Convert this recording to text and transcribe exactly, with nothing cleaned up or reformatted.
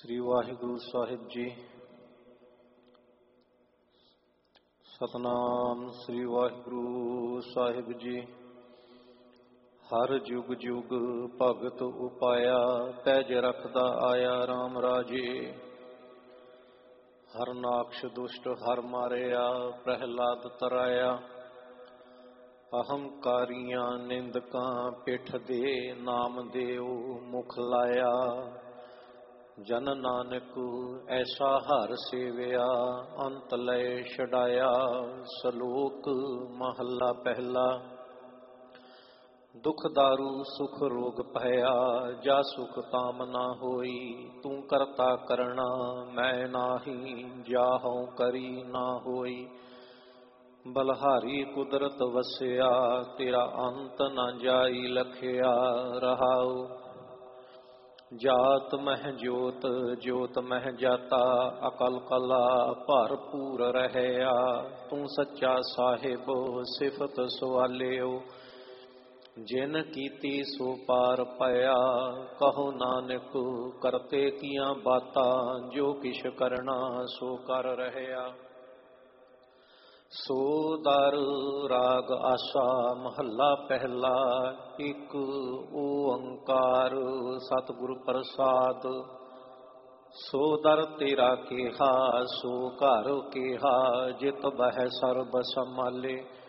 श्री वाहिगुरु साहिब जी। सतनाम श्री वाहिगुरु साहिब जी। हर जुग जुग भगत उपाया, पैज रखदा आया राम राजे। हर नाक्ष दुष्ट हर मारिया, प्रहलाद तराया। अहंकारियां निंदकां पिठ दे, नाम देव मुख लाया। जन नानक ऐसा हर सेविया, अंत लय छड़ाया। सलोक महला पहला। दुख दारू सुख रोग भया, जा सुख ताम ना होई। तू करता करना मैं नाही, जाहूं करी ना होई। बलहारी कुदरत वसिया, तेरा अंत न जाई लखिया। रहाओ जात मह जोत जोत मह जाता, अकल कला भरपूर रहया। तू सच्चा साहिब सिफत सवालियो, जिन कीती सो पार पाया। कहो नानक करते किया बातां, जो किश करना सो कर रहया। सो दर राग आशा महला पहला। एक ओंकार सतगुर प्रसाद। सो दर तेरा केहा, सो घर केहा। जित बह सर्ब संभाले,